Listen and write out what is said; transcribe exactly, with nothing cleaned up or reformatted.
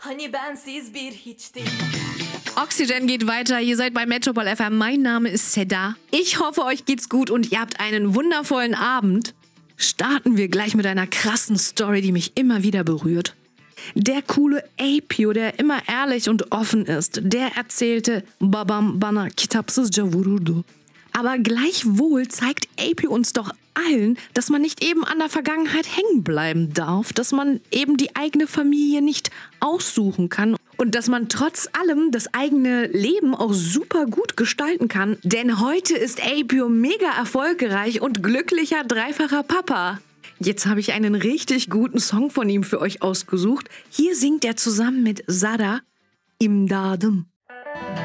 Hani bensiz bir hiçtim. Oxygen geht weiter, ihr seid bei Metropol F M. Mein Name ist Seda. Ich hoffe, euch geht's gut und ihr habt einen wundervollen Abend. Starten wir gleich mit einer krassen Story, die mich immer wieder berührt. Der coole Apio, der immer ehrlich und offen ist, der erzählte, Babam bana kitapsızca vururdu. Aber gleichwohl zeigt Apio uns doch allen, dass man nicht eben an der Vergangenheit hängen bleiben darf, dass man eben die eigene Familie nicht aussuchen kann und dass man trotz allem das eigene Leben auch super gut gestalten kann. Denn heute ist Apio mega erfolgreich und glücklicher dreifacher Papa. Jetzt habe ich einen richtig guten Song von ihm für euch ausgesucht. Hier singt er zusammen mit Sada, İmdadım.